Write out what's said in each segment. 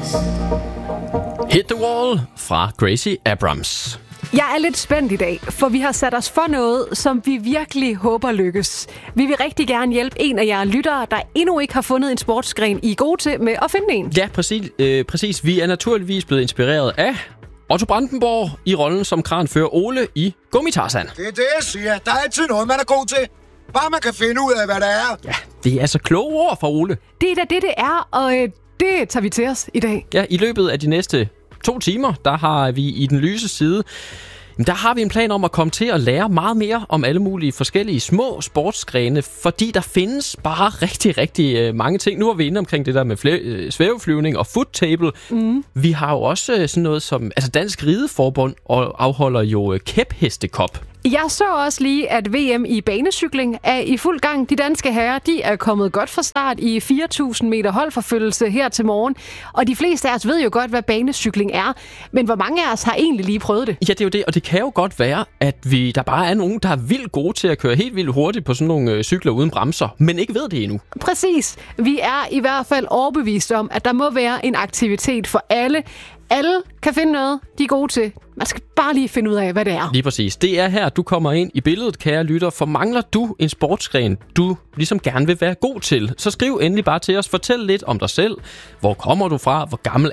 Hit the Wall fra Gracie Abrams. Jeg er lidt spændt i dag, for vi har sat os for noget, som vi virkelig håber lykkes. Vi vil rigtig gerne hjælpe en af jer lyttere, der endnu ikke har fundet en sportsgren, I er gode til med at finde en. Ja, præcis. Vi er naturligvis blevet inspireret af Otto Brandenborg i rollen som kranfører Ole i Gummitarsan. Det er det, jeg siger. Der er altid noget, man er god til. Bare man kan finde ud af, hvad det er. Ja, det er altså kloge ord fra Ole. Det er da det er, og det tager vi til os i dag. Ja, i løbet af de næste 2 timer, der har vi i den lyse side, der har vi en plan om at komme til at lære meget mere om alle mulige forskellige små sportsgrene, fordi der findes bare rigtig mange ting. Nu var vi inde omkring det der med svæveflyvning og foottable. Vi har jo også sådan noget som, altså Dansk Rideforbund afholder jo kæphestekop. Jeg så også lige, at VM i banecykling er i fuld gang. De danske herrer, de er kommet godt fra start i 4.000 meter holdforfølgelse her til morgen. Og de fleste af os ved jo godt, hvad banecykling er. Men hvor mange af os har egentlig lige prøvet det? Ja, det er jo det, og det kan jo godt være, at der bare er nogen, der er vildt gode til at køre helt vildt hurtigt på sådan nogle cykler uden bremser, men ikke ved det endnu. Præcis. Vi er i hvert fald overbevist om, at der må være en aktivitet for alle. Alle kan finde noget, de er gode til. Man skal bare lige finde ud af, hvad det er. Lige præcis. Det er her, du kommer ind i billedet, kære lytter. For mangler du en sportsgren, du ligesom gerne vil være god til, så skriv endelig bare til os. Fortæl lidt om dig selv. Hvor kommer du fra? Hvor gammel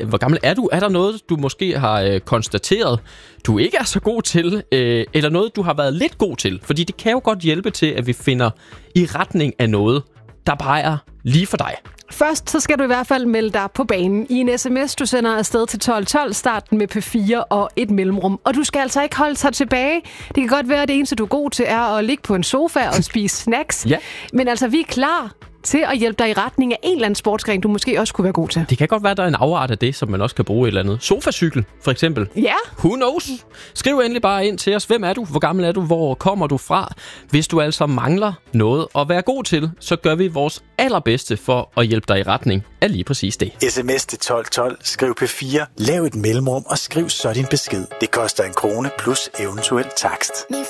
er du? Er der noget, du måske har konstateret, du ikke er så god til? Eller noget, du har været lidt god til? Fordi det kan jo godt hjælpe til, at vi finder i retning af noget, der bare er lige for dig. Først så skal du i hvert fald melde dig på banen i en sms, du sender afsted til 1212, starten med P4 og et mellemrum. Og du skal altså ikke holde sig tilbage. Det kan godt være, at det eneste, du er god til, er at ligge på en sofa og spise snacks. Ja. Men altså, vi er klar til at hjælpe dig i retning af en eller anden sportsgren, du måske også kunne være god til. Det kan godt være, at der er en afart af det, som man også kan bruge i et eller andet. Sofacykel, for eksempel. Ja. Who knows? Skriv endelig bare ind til os. Hvem er du? Hvor gammel er du? Hvor kommer du fra? Hvis du altså mangler noget at være god til, så gør vi vores allerbedste for at hjælpe dig i retning af lige præcis det. SMS til 1212. Skriv P4. Lav et mellemrum og skriv så din besked. Det koster 1 krone plus eventuel takst.